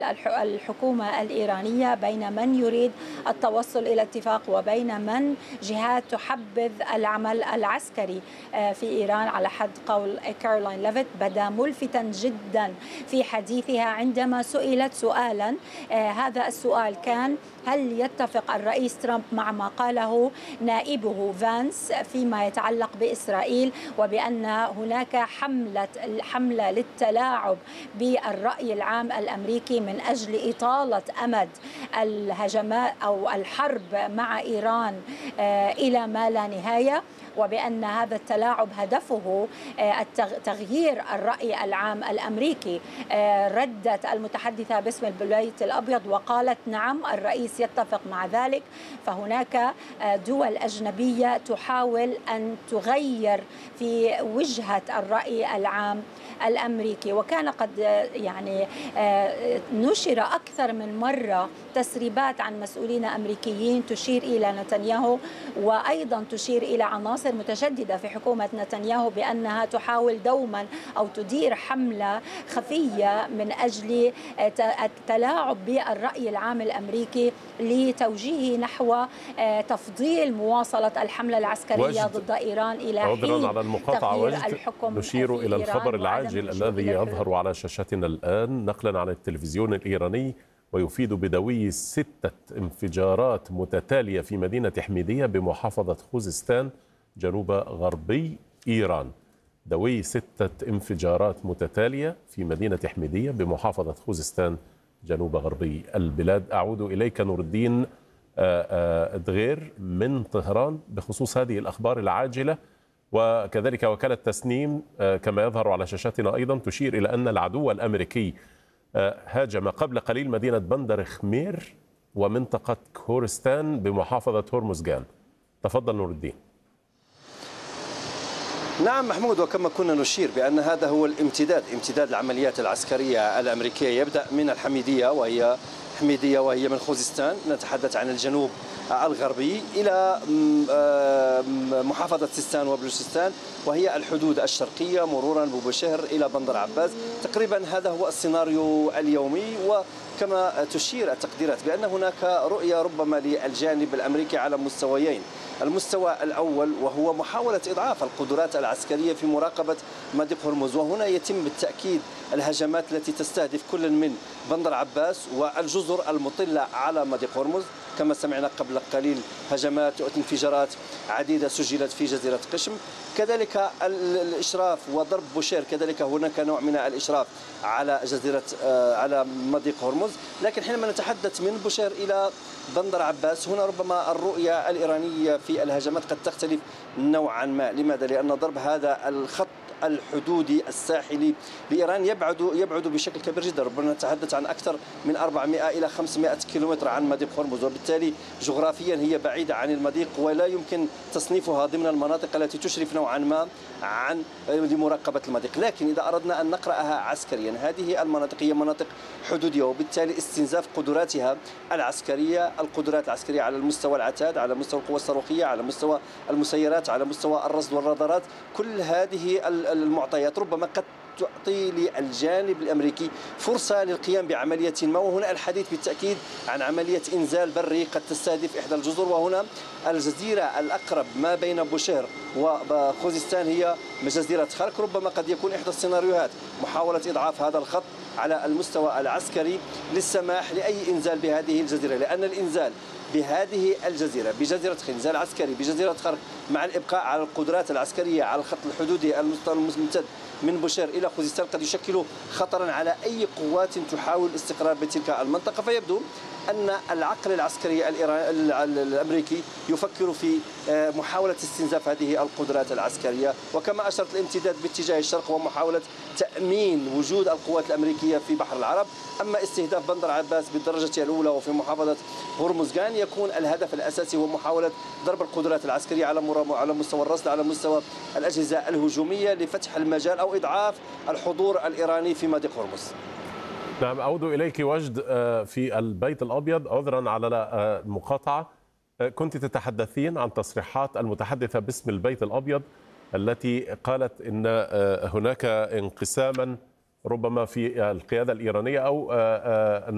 الحكومة الإيرانية بين من يريد التوصل إلى اتفاق وبين من جهات تحبذ العمل العسكري في إيران. على حد قول كارولين ليفيت بدا ملفتا جدا في حديثها عندما سئلت سؤالا، هذا السؤال كان: هل يتفق الرئيس ترامب مع ما قاله نائبه فانس فيما يتعلق بإسرائيل، وبأن هناك حملة للتلاعب بالرأي العام الأمريكي من أجل إطالة أمد الهجمات أو الحرب مع إيران إلى ما لا نهاية، وبأن هذا التلاعب هدفه تغيير الرأي العام الأمريكي. ردت المتحدثة باسم البيت الأبيض وقالت: نعم، الرئيس يتفق مع ذلك، فهناك دول أجنبية تحاول أن تغير في وجهة الرأي العام الأمريكي. وكان قد نشر أكثر من مرة تسريبات عن مسؤولين أمريكيين تشير إلى نتنياهو، وأيضا تشير إلى عناصر متشددة في حكومة نتنياهو بأنها تحاول دوما أو تدير حملة خفية من أجل التلاعب بالرأي العام الأمريكي لتوجيهه نحو تفضيل مواصلة الحملة العسكرية ضد إيران إلى حين على المقاطعة تغيير الحكم. نشير إلى الخبر العاجل الذي يظهر على شاشتنا الآن نقلا عن التلفزيون الإيراني، ويفيد بدوي 6 انفجارات متتالية في مدينة حميدية بمحافظة خوزستان جنوب غربي إيران. دوي 6 انفجارات متتالية في مدينة حميدية بمحافظة خوزستان جنوب غربي البلاد. أعود إليك نور الدين دغير من طهران بخصوص هذه الأخبار العاجلة، وكذلك وكالة تسنيم كما يظهر على شاشاتنا أيضا تشير إلى أن العدو الأمريكي هاجم قبل قليل مدينة بندر خمير ومنطقة كورستان بمحافظة هرمزغان. تفضل نور الدين. نعم محمود، وكما كنا نشير بأن هذا هو امتداد العمليات العسكرية الأمريكية، يبدأ من الحميدية وهي من خوزستان، نتحدث عن الجنوب الغربي، إلى محافظة سيستان وبلوشستان وهي الحدود الشرقية، مرورا ببوشهر إلى بندر عباس. تقريبا هذا هو السيناريو اليومي، وكما تشير التقديرات بأن هناك رؤية ربما للجانب الأمريكي على مستويين. المستوى الأول وهو محاولة إضعاف القدرات العسكرية في مراقبة مضيق هرمز، وهنا يتم بالتأكيد الهجمات التي تستهدف كل من بندر عباس والجزر المطلة على مضيق هرمز. كما سمعنا قبل قليل هجمات وانفجارات عديدة سجلت في جزيرة قشم، كذلك الإشراف وضرب بوشير، كذلك هناك نوع من الإشراف على مضيق هرمز. لكن حينما نتحدث من بوشير إلى بندر عباس، هنا ربما الرؤية الإيرانية في الهجمات قد تختلف نوعا ما. لماذا؟ لأن ضرب هذا الخط الحدودي الساحلي لإيران يبعد بشكل كبير جدا، ربما نتحدث عن أكثر من 400 إلى 500 كيلومتر عن مضيق هرمز، وبالتالي جغرافيا هي بعيدة عن المضيق ولا يمكن تصنيفها ضمن المناطق التي تشرف نوعا ما عن لمراقبة المضيق. لكن إذا أردنا أن نقرأها عسكريا، هذه المناطق هي مناطق حدودية، وبالتالي استنزاف قدراتها العسكرية، القدرات العسكرية على المستوى العتاد، على مستوى القوى الصاروخية، على مستوى المسيرات، على مستوى الرصد والرادارات، كل هذه المعطيات ربما قد تعطي للجانب الأمريكي فرصة للقيام بعملية ما. وهنا الحديث بالتأكيد عن عملية إنزال بري قد تستهدف إحدى الجزر، وهنا الجزيرة الأقرب ما بين بوشير وخوزستان هي جزيرة خرك. ربما قد يكون إحدى السيناريوهات محاولة إضعاف هذا الخط على المستوى العسكري للسماح لأي إنزال بهذه الجزيرة، لأن الإنزال بهذه الجزيرة بجزيرة إنزال عسكري بجزيرة خرك مع الإبقاء على القدرات العسكرية على الخط الحدودي الممتد من بوشير إلى خوزستان قد يشكل خطرا على أي قوات تحاول الاستقرار بتلك المنطقة. فيبدو أن العقل العسكري الأمريكي يفكر في محاولة استنزاف هذه القدرات العسكرية، وكما أشرت الامتداد باتجاه الشرق ومحاولة تأمين وجود القوات الأمريكيه في بحر العرب. أما استهداف بندر عباس بالدرجة الأولى وفي محافظة هرمزغان يكون الهدف الأساسي هو محاولة ضرب القدرات العسكرية على مستوى الرصد، على مستوى الأجهزة الهجومية، لفتح المجال أو إضعاف الحضور الإيراني في مضيق هرمز. نعم، أعود إليك وجد في البيت الأبيض، عذرا على المقاطعة. كنت تتحدثين عن تصريحات المتحدثة باسم البيت الأبيض التي قالت إن هناك انقساما ربما في القيادة الإيرانية، أو